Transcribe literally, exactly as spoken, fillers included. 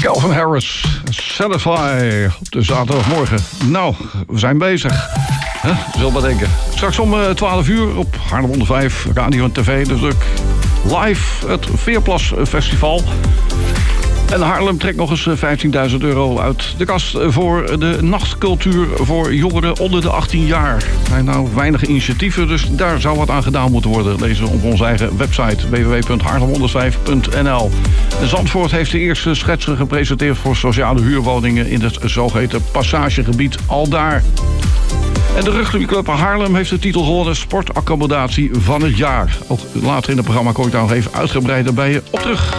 Calvin Harris, Satisfy op de zaterdagmorgen. Nou, we zijn bezig. Huh? Zul maar denken. Straks om uh, twaalf uur op Haarlem honderdvijf, radio en tv. Dus ook live het Veerplas Festival. En Haarlem trekt nog eens vijftienduizend euro uit de kast voor de nachtcultuur voor jongeren onder de achttien jaar. Er zijn nou weinig initiatieven, dus daar zou wat aan gedaan moeten worden. Lees op onze eigen website w w w punt haarlem honderdvijf punt n l. Zandvoort heeft de eerste schetsen gepresenteerd voor sociale huurwoningen in het zogeheten passagegebied Aldaar. En de rugbyclub Haarlem heeft de titel gewonnen sportaccommodatie van het jaar. Ook later in het programma kom ik daar nog even uitgebreider bij je op terug.